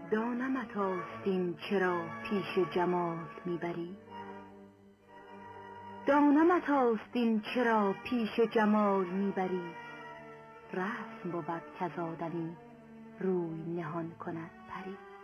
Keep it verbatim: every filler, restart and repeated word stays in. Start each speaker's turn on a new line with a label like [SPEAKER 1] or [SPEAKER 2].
[SPEAKER 1] دانمت آستین چرا پیش جمال میبری، دانمت آستین چرا پیش جمال میبری، رسم بود کز آدمی روی نهان کند پری.